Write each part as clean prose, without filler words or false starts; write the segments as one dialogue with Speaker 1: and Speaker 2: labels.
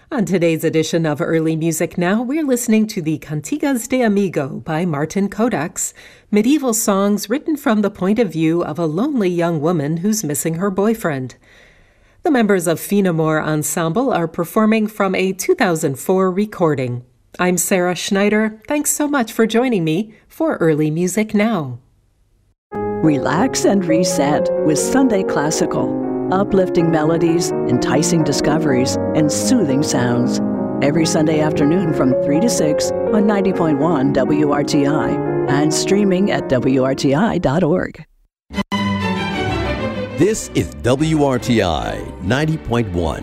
Speaker 1: On today's edition of Early Music Now, we're listening to the Cantigas de Amigo by Martin Codax, medieval songs written from the point of view of a lonely young woman who's missing her boyfriend. The members of Finamore Ensemble are performing from a 2004 recording. I'm Sarah Schneider. Thanks so much for joining me for Early Music Now.
Speaker 2: Relax and reset with Sunday Classical. Uplifting melodies, enticing discoveries, and soothing sounds. Every Sunday afternoon from 3 to 6 on 90.1 WRTI and streaming at WRTI.org.
Speaker 3: This is WRTI 90.1.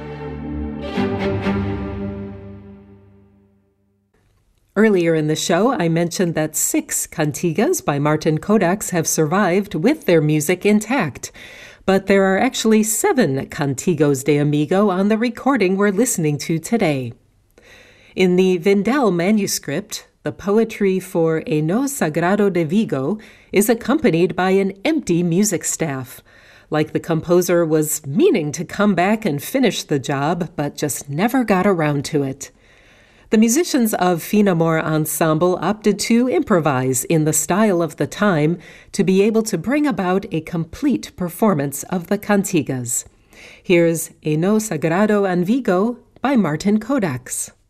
Speaker 1: Earlier in the show, I mentioned that 6 cantigas by Martin Codax have survived with their music intact. But there are actually 7 Cantigos de Amigo on the recording we're listening to today. In the Vindel manuscript, the poetry for Heno Sagrado de Vigo is accompanied by an empty music staff, like the composer was meaning to come back and finish the job, but just never got around to it. The musicians of Finamore Ensemble opted to improvise in the style of the time to be able to bring about a complete performance of the cantigas. Here's Heno Sagrado en Vigo by Martin Codax.